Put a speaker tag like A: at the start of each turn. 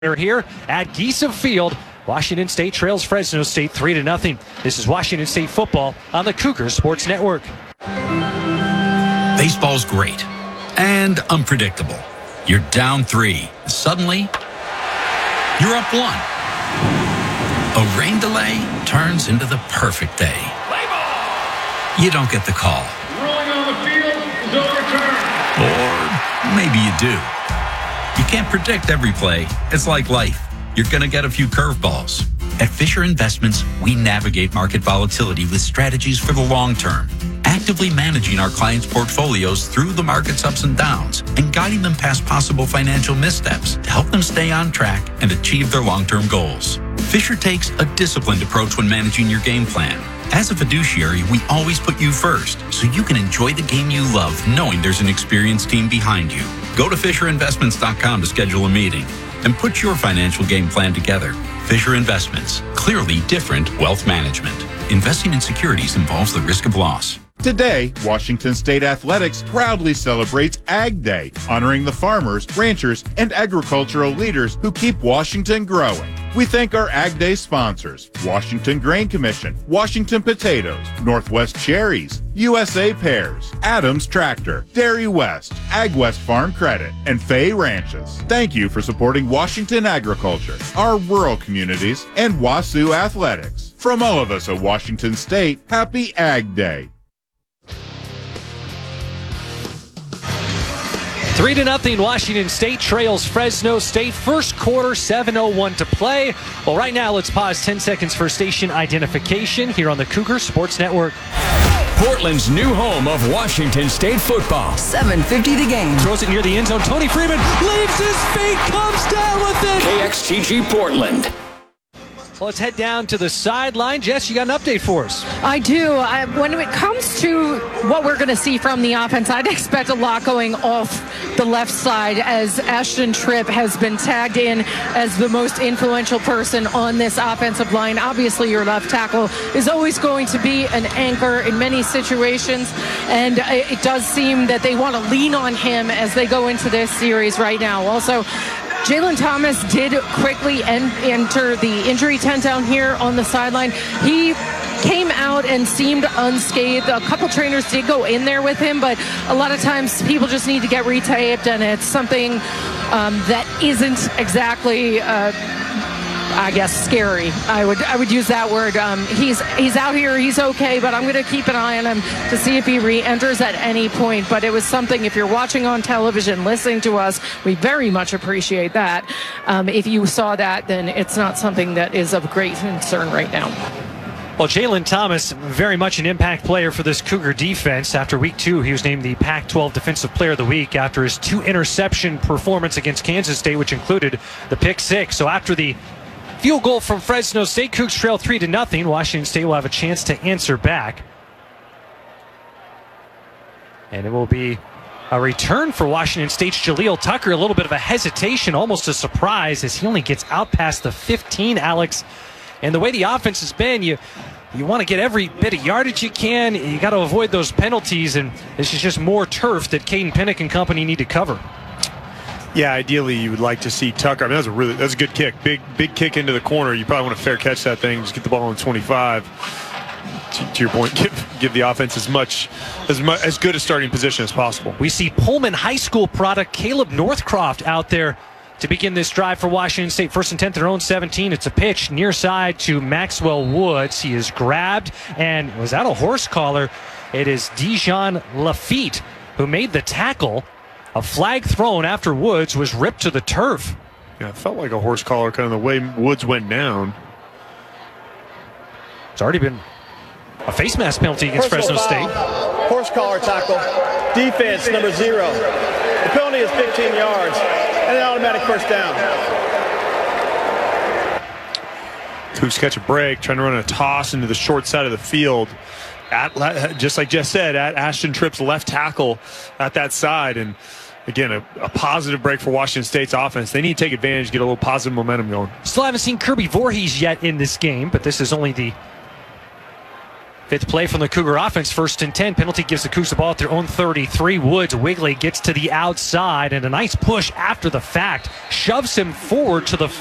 A: We're here at Giesa Field. Washington State trails Fresno State 3-0. This is Washington State football on the Cougar Sports Network.
B: Baseball's great and unpredictable. You're down 3. Suddenly, you're up 1. A rain delay turns into the perfect day. You don't get the call.
C: Rolling on the field is overturned.
B: Or maybe you do. You can't predict every play. It's like life. You're going to get a few curveballs. At Fisher Investments, we navigate market volatility with strategies for the long term, actively managing our clients' portfolios through the market's ups and downs and guiding them past possible financial missteps to help them stay on track and achieve their long-term goals. Fisher takes a disciplined approach when managing your game plan. As a fiduciary, we always put you first, so you can enjoy the game you love knowing there's an experienced team behind you. Go to FisherInvestments.com to schedule a meeting and put your financial game plan together. Fisher Investments, clearly different wealth management. Investing in securities involves the risk of loss.
D: Today, Washington State Athletics proudly celebrates Ag Day, honoring the farmers, ranchers, and agricultural leaders who keep Washington growing. We thank our Ag Day sponsors, Washington Grain Commission, Washington Potatoes, Northwest Cherries, USA Pears, Adams Tractor, Dairy West, Ag West Farm Credit, and Fay Ranches. Thank you for supporting Washington agriculture, our rural communities, and WASU athletics. From all of us at Washington State, happy Ag Day.
A: 3-0, Washington State trails Fresno State. First quarter, 7:01 to play. Well, right now, let's pause 10 seconds for station identification here on the Cougar Sports Network.
E: Portland's new home of Washington State football.
F: 7:50 the game.
A: Throws it near the end zone. Tony Freeman leaves his feet, comes down with it.
E: KXTG Portland.
A: Well, let's head down to the sideline. Jess, you got an update for us.
G: I do. When it comes to what we're going to see from the offense, I'd expect a lot going off the left side as Ashton Tripp has been tagged in as the most influential person on this offensive line. Obviously, your left tackle is always going to be an anchor in many situations, and it does seem that they want to lean on him as they go into this series right now. Also, Jalen Thomas did quickly enter the injury tent down here on the sideline. He came out and seemed unscathed. A couple trainers did go in there with him, but a lot of times people just need to get retaped, and it's something that isn't exactly I guess scary. I would use that word. He's out here. He's okay, but I'm going to keep an eye on him to see if he re-enters at any point. But it was something, if you're watching on television, listening to us, we very much appreciate that. If you saw that, then it's not something that is of great concern right now.
A: Well, Jalen Thomas, very much an impact player for this Cougar defense. After week 2, he was named the Pac-12 Defensive Player of the Week after his 2-interception performance against Kansas State, which included the pick 6. So after the field goal from Fresno State, Cougs trail 3-0. Washington State will have a chance to answer back. And it will be a return for Washington State's Jaleel Tucker. A little bit of a hesitation, almost a surprise, as he only gets out past the 15, Alex. And the way the offense has been, you want to get every bit of yardage you can. You got to avoid those penalties, and this is just more turf that Caden Pinnock and company need to cover.
H: Yeah, ideally you would like to see Tucker. I mean, that's a good kick. Big kick into the corner. You probably want to fair catch that thing. Just get the ball on 25. To your point, give the offense as good a starting position as possible.
A: We see Pullman High School product Caleb Northcroft out there to begin this drive for Washington State. 1st and 10 at their own 17. It's a pitch near side to Maxwell Woods. He is grabbed, and was that a horse collar? It is Dijon Lafitte who made the tackle. A flag thrown after Woods was ripped to the turf.
H: Yeah, it felt like a horse collar kind of the way Woods went down.
A: It's already been a face mask penalty against Fresno State.
I: Horse collar tackle. Defense number 0. The penalty is 15 yards and an automatic first down.
H: Cougs catch a break, trying to run a toss into the short side of the field. Just like Jess said, at Ashton Tripp's left tackle at that side. And again, a positive break for Washington State's offense. They need to take advantage, get a little positive momentum going.
A: Still haven't seen Kirby Voorhees yet in this game, but this is only the Fifth play from the Cougar offense, 1st and 10. Penalty gives the Cougs the ball at their own 33. Woods, Wigley gets to the outside, and a nice push after the fact shoves him forward to the